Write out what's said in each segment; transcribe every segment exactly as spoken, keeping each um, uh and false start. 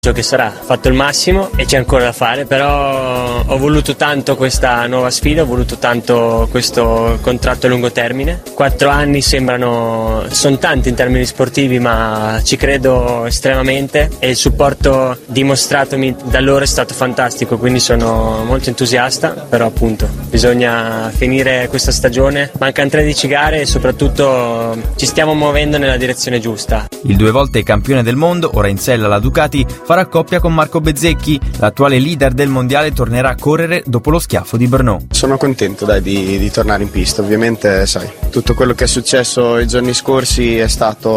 Che sarà fatto il massimo e c'è ancora da fare, però ho voluto tanto questa nuova sfida, ho voluto tanto questo contratto a lungo termine. Quattro anni sembrano, sono tanti in termini sportivi, ma ci credo estremamente e il supporto dimostratomi da loro è stato fantastico, quindi sono molto entusiasta, però appunto bisogna finire questa stagione, mancano tredici gare e soprattutto ci stiamo muovendo nella direzione giusta. Il due volte campione del mondo, ora in sella alla Ducati, farà coppia con Marco Bezzecchi. L'attuale leader del mondiale tornerà a correre dopo lo schiaffo di Brno. Sono contento dai di, di tornare in pista, ovviamente sai, tutto quello che è successo i giorni scorsi è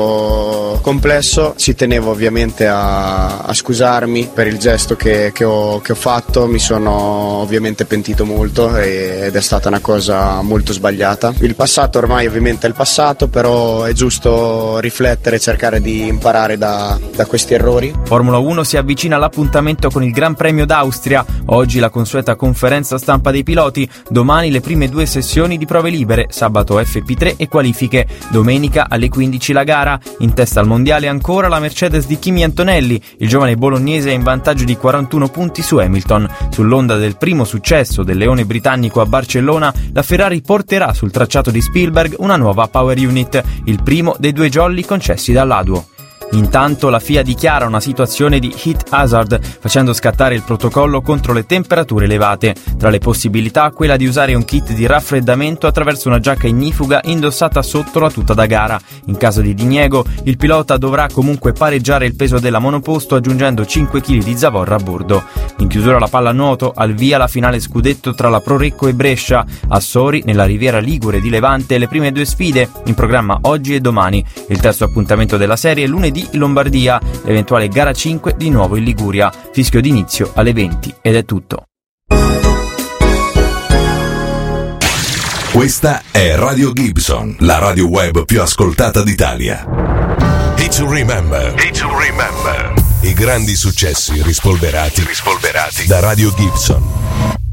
stato complesso, ci tenevo ovviamente a, a scusarmi per il gesto che, che, ho, che ho fatto, mi sono ovviamente pentito molto e, ed è stata una cosa molto sbagliata. Il passato ormai ovviamente è il passato, però è giusto riflettere e cercare di imparare da, da questi errori. Formula uno si avvicina all'appuntamento con il Gran Premio d'Austria. Oggi la consueta conferenza stampa dei piloti, domani le prime due sessioni di prove libere, sabato F P tre e qualifiche, domenica alle quindici la gara. In testa al mondiale ancora la Mercedes di Kimi Antonelli, il giovane bolognese è in vantaggio di quarantuno punti su Hamilton. Sull'onda del primo successo del leone britannico a Barcellona, la Ferrari porterà sul tracciato di Spielberg una nuova Power Unit, il primo dei due jolly concessi dall'A D U O. Intanto la F I A dichiara una situazione di heat hazard, facendo scattare il protocollo contro le temperature elevate. Tra le possibilità quella di usare un kit di raffreddamento attraverso una giacca ignifuga indossata sotto la tuta da gara. In caso di diniego, il pilota dovrà comunque pareggiare il peso della monoposto aggiungendo cinque chili di zavorra a bordo. In chiusura la pallanuoto, al via la finale scudetto tra la Prorecco e Brescia. A Sori, nella Riviera Ligure di Levante, le prime due sfide, in programma oggi e domani. Il terzo appuntamento della serie lunedì in Lombardia, eventuale gara cinque di nuovo in Liguria, fischio d'inizio alle venti. Ed è tutto. Questa è Radio Gibson, la radio web più ascoltata d'Italia. Hit to remember, Hit to remember. I grandi successi rispolverati, rispolverati da Radio Gibson.